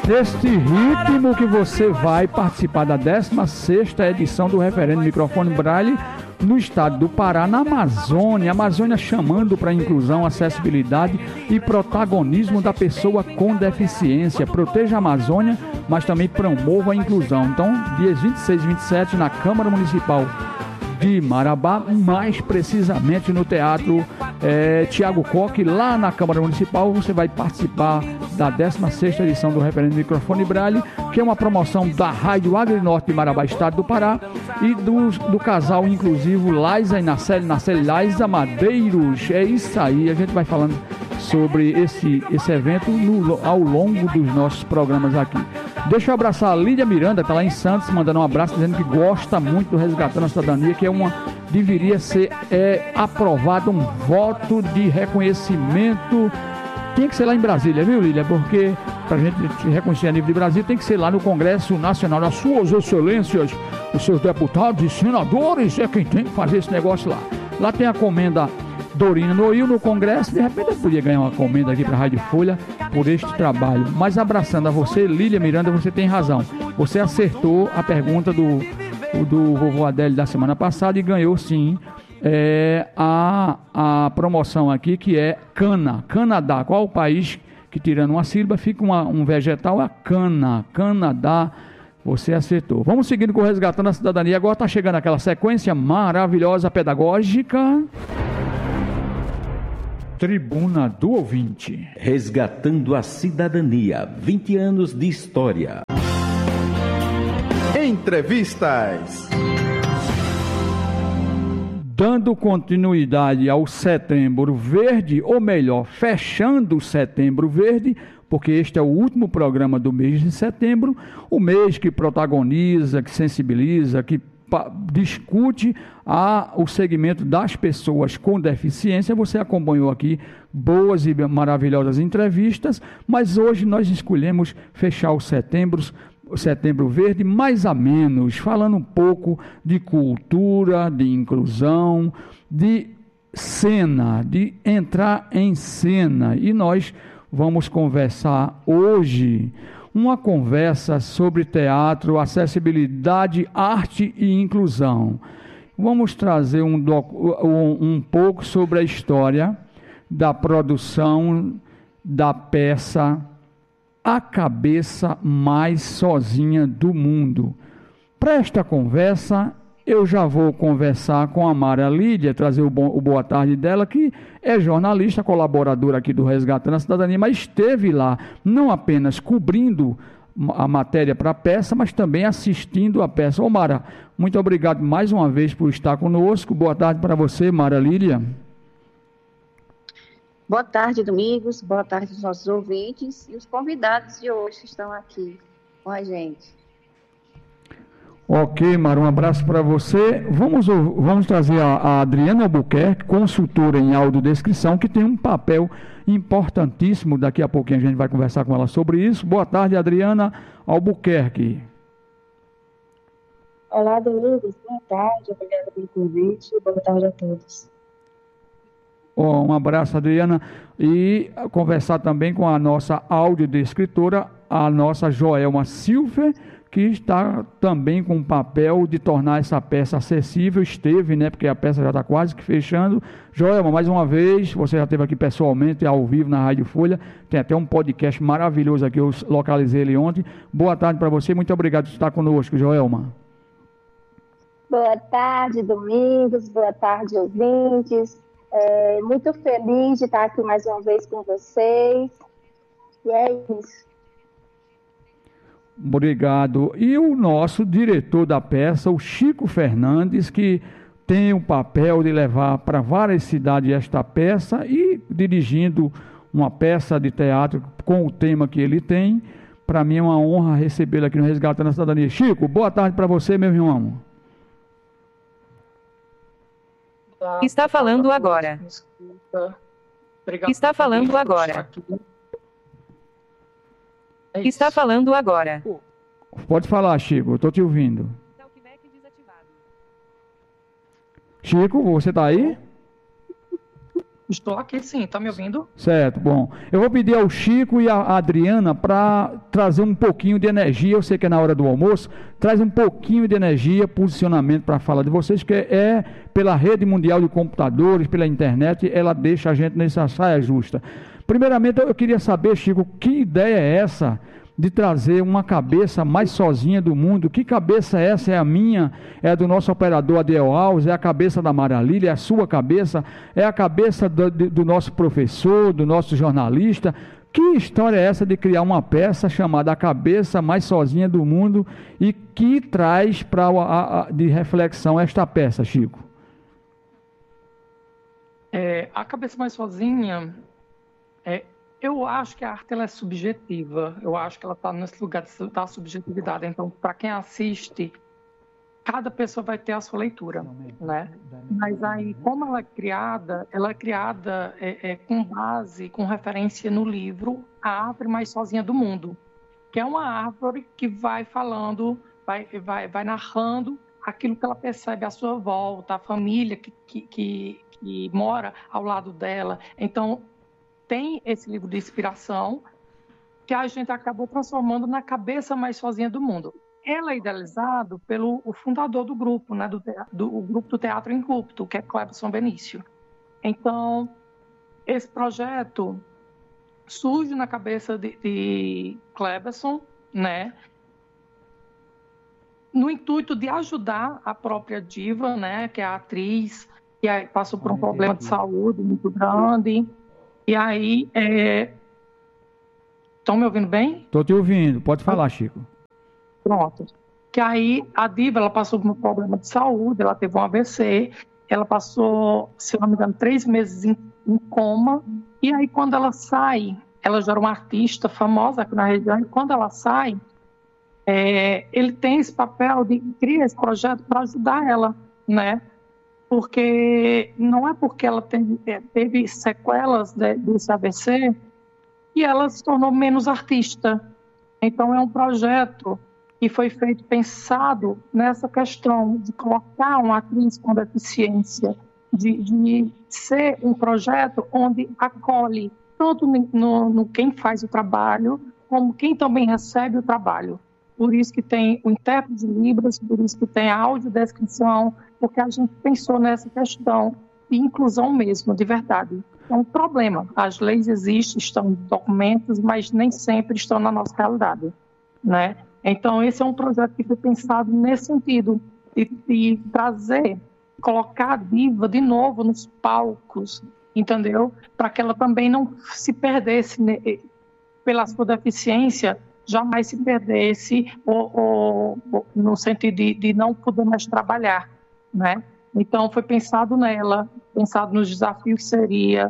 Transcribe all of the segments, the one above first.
Neste ritmo que você vai participar da 16ª edição do Referendo Microfone Braille no estado do Pará, na Amazônia. Amazônia chamando para a inclusão, acessibilidade e protagonismo da pessoa com deficiência. Proteja a Amazônia, mas também promova a inclusão. Então, dias 26 e 27 na Câmara Municipal de Marabá, mais precisamente no Teatro Tiago Coque, lá na Câmara Municipal. Você vai participar da 16ª edição do Referendo Microfone Braille, que é uma promoção da Rádio Agrinorte de Marabá, estado do Pará, e do casal inclusivo Laisa e Nacelle Laisa Madeiros. É isso aí, a gente vai falando sobre esse evento ao longo dos nossos programas aqui. Deixa eu abraçar a Lídia Miranda, que está lá em Santos, mandando um abraço, dizendo que gosta muito do Resgatando a Cidadania, que deveria ser aprovado um voto de reconhecimento. Tem que ser lá em Brasília, viu, Lília? Porque para a gente reconhecer a nível de Brasília, tem que ser lá no Congresso Nacional, as suas excelências, os seus deputados e senadores, é quem tem que fazer esse negócio lá. Lá tem a comenda Dorina Noil no Congresso. De repente eu podia ganhar uma comenda aqui para a Rádio Folha por este trabalho. Mas abraçando a você, Lília Miranda, você tem razão. Você acertou a pergunta do vovô Adélio da semana passada e ganhou sim a promoção aqui, que é Canadá. Qual o país que, tirando uma sílaba, fica um vegetal? A Canadá. Você acertou. Vamos seguindo com o Resgatando a Cidadania. Agora está chegando aquela sequência maravilhosa, pedagógica. Tribuna do Ouvinte. Resgatando a Cidadania, 20 anos de história. Entrevistas. Dando continuidade ao Setembro Verde, ou melhor, fechando o Setembro Verde, porque este é o último programa do mês de setembro, o mês que protagoniza, que sensibiliza, que discute o segmento das pessoas com deficiência. Você acompanhou aqui boas e maravilhosas entrevistas, mas hoje nós escolhemos fechar o Setembro Verde mais a menos, falando um pouco de cultura, de inclusão, de cena, de entrar em cena. E nós vamos conversar hoje uma conversa sobre teatro, acessibilidade, arte e inclusão. Vamos trazer um pouco sobre a história da produção da peça A Cabeça Mais Sozinha do Mundo. Para esta conversa, eu já vou conversar com a Mara Lídia, trazer o boa tarde dela, que é jornalista, colaboradora aqui do Resgatando a Cidadania, mas esteve lá não apenas cobrindo a matéria para a peça, mas também assistindo a peça. Ô Mara, muito obrigado mais uma vez por estar conosco. Boa tarde para você, Mara Lídia. Boa tarde, Domingos. Boa tarde aos nossos ouvintes e os convidados de hoje que estão aqui com a gente. Ok, Mara, um abraço para você. Vamos trazer a Adriana Albuquerque, consultora em audiodescrição, que tem um papel importantíssimo. Daqui a pouquinho a gente vai conversar com ela sobre isso. Boa tarde, Adriana Albuquerque. Olá, Domingos. Boa tarde. Obrigada pelo convite. Boa tarde a todos. Um abraço, Adriana. E conversar também com a nossa audiodescritora, a nossa Joelma Silva, que está também com o papel de tornar essa peça acessível. Esteve, né, porque a peça já está quase que fechando. Joelma, mais uma vez, você já esteve aqui pessoalmente, ao vivo na Rádio Folha, tem até um podcast maravilhoso aqui, eu localizei ele ontem. Boa tarde para você, muito obrigado por estar conosco, Joelma. Boa tarde, Domingos, boa tarde, ouvintes. Muito feliz de estar aqui mais uma vez com vocês, e é isso. Obrigado. E o nosso diretor da peça, o Chico Fernandes, que tem o papel de levar para várias cidades esta peça e dirigindo uma peça de teatro com o tema que ele tem. Para mim é uma honra recebê-lo aqui no Resgatando a Cidadania. Chico, boa tarde para você, meu irmão. Está falando agora. Está falando agora. Está falando agora. Pode falar, Chico, eu estou te ouvindo. Chico, você está aí? Estou aqui sim, está me ouvindo? Certo, bom. Eu vou pedir ao Chico e à Adriana para trazer um pouquinho de energia. Eu sei que é na hora do almoço. Traz um pouquinho de energia, posicionamento para a fala de vocês, que é pela rede mundial de computadores, pela internet, ela deixa a gente nessa saia justa. Primeiramente, eu queria saber, Chico, que ideia é essa de trazer uma cabeça mais sozinha do mundo? Que cabeça é essa? É a minha? É a do nosso operador Adiel Alves? É a cabeça da Maria Lília? É a sua cabeça? É a cabeça do nosso professor, do nosso jornalista? Que história é essa de criar uma peça chamada A Cabeça Mais Sozinha do Mundo e que traz de reflexão esta peça, Chico? A Cabeça Mais Sozinha... Eu acho que a arte ela é subjetiva, eu acho que ela está nesse lugar da subjetividade. Então, para quem assiste, cada pessoa vai ter a sua leitura, né? Mas aí, como ela é criada com base, com referência no livro A Árvore Mais Sozinha do Mundo, que é uma árvore que vai falando, vai narrando aquilo que ela percebe à sua volta, a família que mora ao lado dela. Então, tem esse livro de inspiração que a gente acabou transformando na Cabeça Mais Sozinha do Mundo. Ela é idealizado pelo fundador do grupo, né, do grupo do Teatro Inculto, que é Clebson Benício. Então, esse projeto surge na cabeça de Clebson, né, no intuito de ajudar a própria Diva, né, que é a atriz, que passou por um problema de saúde muito grande. E aí, estão me ouvindo bem? Estou te ouvindo, pode falar, Chico. Pronto. Que aí, a Diva, ela passou por um problema de saúde, ela teve um AVC, ela passou, se eu não me engano, 3 meses em coma, e aí quando ela sai, ela já era uma artista famosa aqui na região, e quando ela sai, ele tem esse papel de criar esse projeto para ajudar ela, né? Porque não é porque ela teve sequelas desse AVC e ela se tornou menos artista. Então, é um projeto que foi feito pensado nessa questão de colocar uma atriz com deficiência, de ser um projeto onde acolhe tanto no quem faz o trabalho, como quem também recebe o trabalho. Por isso que tem o intérprete de Libras, por isso que tem a audiodescrição, porque a gente pensou nessa questão de inclusão mesmo, de verdade. É um problema. As leis existem, estão em documentos, mas nem sempre estão na nossa realidade, né? Então, esse é um projeto que foi pensado nesse sentido, de trazer, colocar a Diva de novo nos palcos, entendeu? Para que ela também não se perdesse pela sua deficiência, jamais se perdesse ou no sentido de não poder mais trabalhar, né? Então, foi pensado nela, pensado nos desafios que seria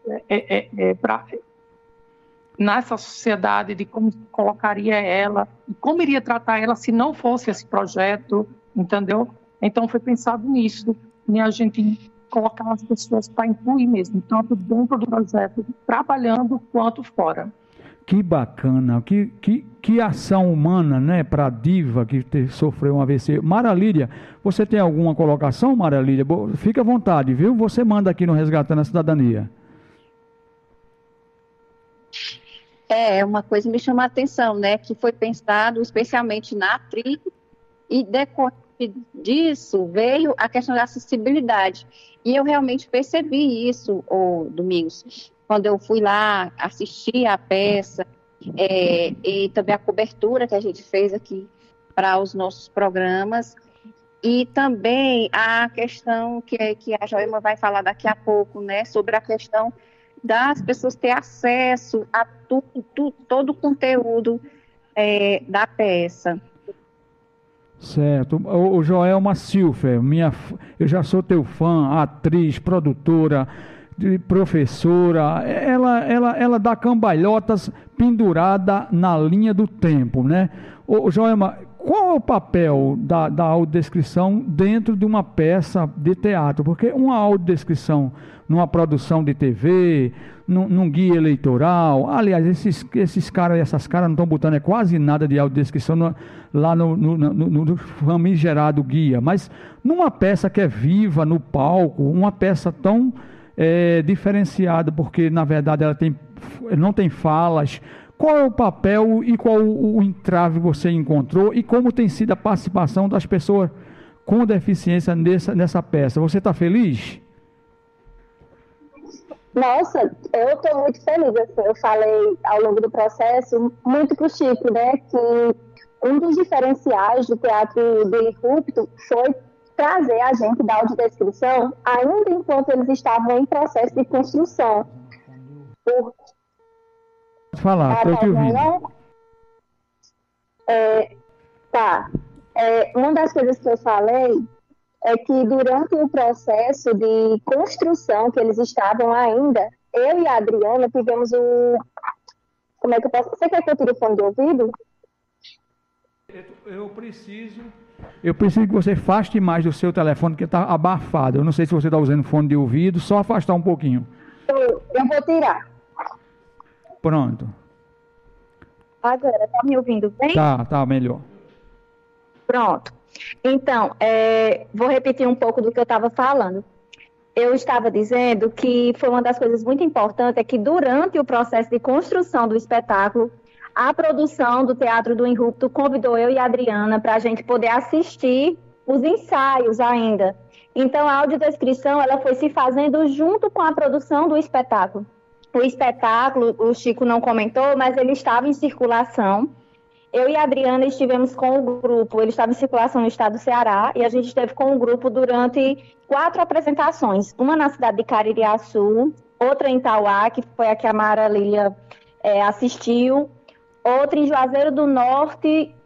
nessa sociedade, de como colocaria ela, como iria tratar ela se não fosse esse projeto, entendeu? Então, foi pensado nisso, e a gente colocar as pessoas para incluir mesmo, tanto dentro do projeto, trabalhando, quanto fora. Que bacana, que ação humana, né, para a Diva que sofreu um AVC. Maria Lília, você tem alguma colocação, Maria Lília? Fique à vontade, viu? Você manda aqui no Resgatando a Cidadania. Uma coisa me chama a atenção, né, que foi pensado especialmente na atriz e decorrente disso veio a questão da acessibilidade. E eu realmente percebi isso, Domingos, quando eu fui lá assistir a peça e também a cobertura que a gente fez aqui para os nossos programas, e também a questão que a Joelma vai falar daqui a pouco, né, sobre a questão das pessoas ter acesso a todo o conteúdo da peça. Certo. O Joelma Silfer, eu já sou teu fã, atriz, produtora, professora, ela dá cambalhotas pendurada na linha do tempo, né? Joelma, qual é o papel da audiodescrição dentro de uma peça de teatro? Porque uma audiodescrição numa produção de TV, num guia eleitoral, aliás, esses caras e essas caras não estão botando quase nada de audiodescrição lá no famigerado guia, mas numa peça que é viva no palco, uma peça tão diferenciada, porque na verdade ela não tem falas. Qual é o papel e qual o entrave você encontrou e como tem sido a participação das pessoas com deficiência nessa peça? Você está feliz? Nossa, eu estou muito feliz. Assim, eu falei ao longo do processo muito para o Chico, né, que um dos diferenciais do Teatro do Irrupto foi trazer a gente da audiodescrição ainda enquanto eles estavam em processo de construção. Pode falar, estou te ouvindo. Uma das coisas que eu falei é que durante o processo de construção que eles estavam ainda, eu e a Adriana tivemos Como é que eu posso... Você quer que eu tire o fone de ouvido? Eu preciso que você afaste mais do seu telefone, que está abafado. Eu não sei se você está usando fone de ouvido, só afastar um pouquinho. Eu vou tirar. Pronto. Agora, tá me ouvindo bem? Tá melhor. Pronto. Então, vou repetir um pouco do que eu estava falando. Eu estava dizendo que foi uma das coisas muito importantes, é que durante o processo de construção do espetáculo, a produção do Teatro do Irrupto convidou eu e a Adriana para a gente poder assistir os ensaios ainda. Então, a audiodescrição ela foi se fazendo junto com a produção do espetáculo. O espetáculo, o Chico não comentou, mas ele estava em circulação. Eu e a Adriana estivemos com o grupo, ele estava em circulação no estado do Ceará, e a gente esteve com o grupo durante 4 apresentações. Uma na cidade de Caririaçu, outra em Tauá, que foi a que a Mara Lília assistiu, outra em Juazeiro do Norte